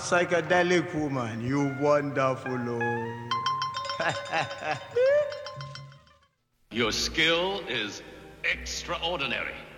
psychedelic woman, you wonderful, oh. Your skill is extraordinary.